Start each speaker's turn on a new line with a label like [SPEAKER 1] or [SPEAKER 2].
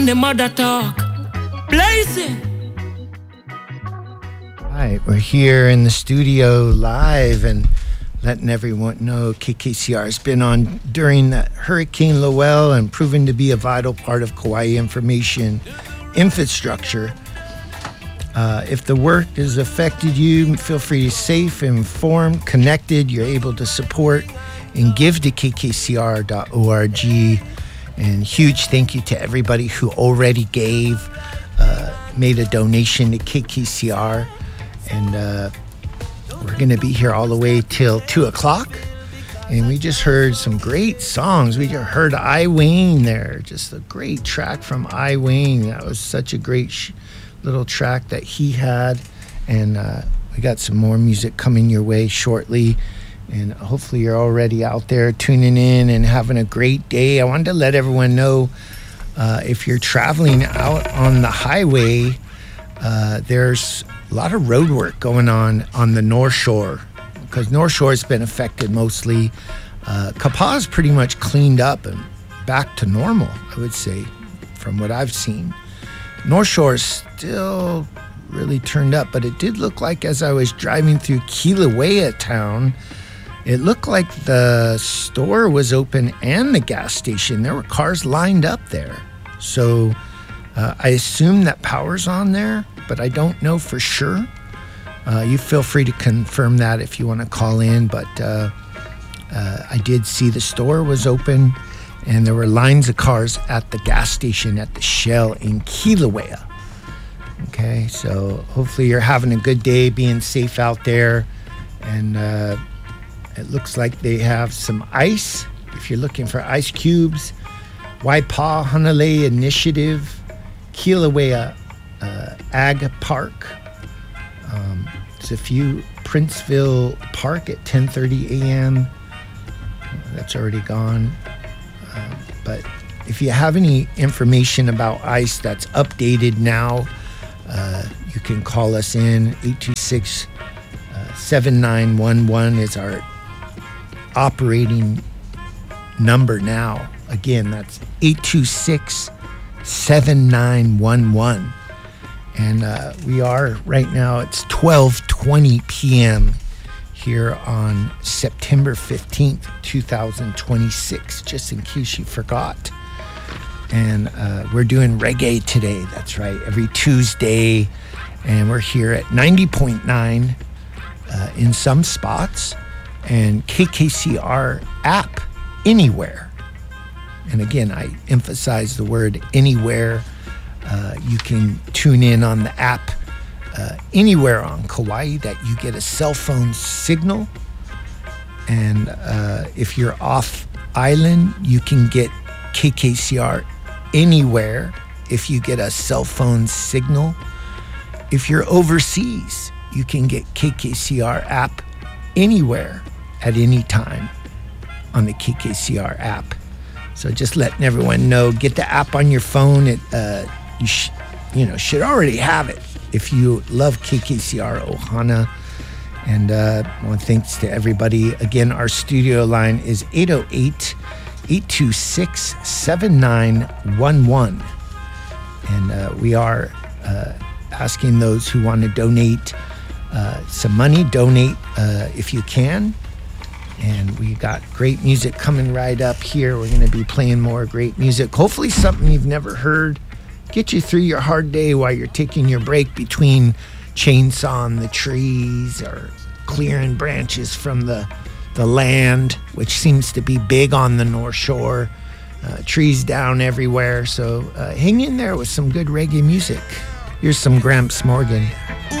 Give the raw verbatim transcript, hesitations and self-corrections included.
[SPEAKER 1] The mother talk. Blazing.
[SPEAKER 2] All right, we're here in the studio live and letting everyone know K K C R has been on during that Hurricane Lowell and proven to be a vital part of Kauai information infrastructure. Uh, if the work has affected you, feel free to stay safe, informed, connected. You're able to support and give to K K C R dot org. And huge thank you to everybody who already gave, uh, made a donation to K K C R. And uh, we're going to be here all the way till two o'clock. And we just heard some great songs. We just heard I Wayne there. Just a great track from I Wayne. That was such a great sh- little track that he had. And uh, we got some more music coming your way shortly. And hopefully you're already out there tuning in and having a great day. I wanted to let everyone know uh, if you're traveling out on the highway, uh, there's a lot of road work going on on the North Shore because North Shore has been affected mostly. Uh, Kapaa's pretty much cleaned up and back to normal, I would say, from what I've seen. North Shore is still really turned up, but it did look like as I was driving through Kilauea town, it looked like the store was open and the gas station. There were cars lined up there. So uh, I assume that power's on there, but I don't know for sure. Uh, you feel free to confirm that if you want to call in. But uh, uh, I did see the store was open and there were lines of cars at the gas station at the Shell in Kilauea. Okay, so hopefully you're having a good day, being safe out there. And uh, it looks like they have some ice. If you're looking for ice cubes, Waipaw Hanalei Initiative, Kilauea uh, Ag Park. Um, there's a few Princeville Park at ten thirty a.m. That's already gone. Uh, but if you have any information about ice that's updated now, uh, you can call us in. eight two six, seven nine one one is our operating number now. Again, that's eight two six, seven nine one one. And uh, we are right now, it's twelve twenty p.m. here on September fifteenth, twenty twenty-six, just in case you forgot. And uh, we're doing reggae today. That's right, every Tuesday. And we're here at ninety point nine uh, in some spots. And K K C R app anywhere. And again, I emphasize the word anywhere. Uh, you can tune in on the app uh, anywhere on Kauai that you get a cell phone signal. And uh, if you're off island, you can get K K C R anywhere if you get a cell phone signal. If you're overseas, you can get K K C R app anywhere at any time on the K K C R app. So just letting everyone know, get the app on your phone. It uh, you sh- you know should already have it if you love K K C R Ohana. And uh, I want to thanks to everybody. Again, our studio line is eight oh eight, eight two six, seven nine one one. And uh, we are uh, asking those who want to donate uh, some money, donate uh, if you can. And we got great music coming right up here. We're going to be playing more great music. Hopefully something you've never heard. Get you through your hard day while you're taking your break between chainsawing the trees or clearing branches from the, the land, which seems to be big on the North Shore. Uh, trees down everywhere. So uh, hang in there with some good reggae music. Here's some Gramps Morgan.
[SPEAKER 1] Ooh,